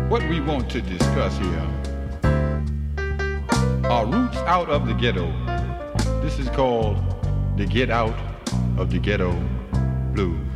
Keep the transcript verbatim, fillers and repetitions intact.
What we want to discuss here are roots out of the ghetto. This is called the Get Out of the Ghetto Blues.